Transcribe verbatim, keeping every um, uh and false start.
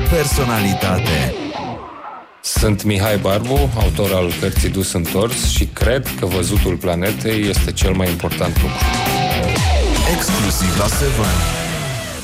personalitate. Sunt Mihai Barbu, autor al cărții Dus Întors și cred că văzutul planetei este cel mai important lucru. Exclusiv la Seven.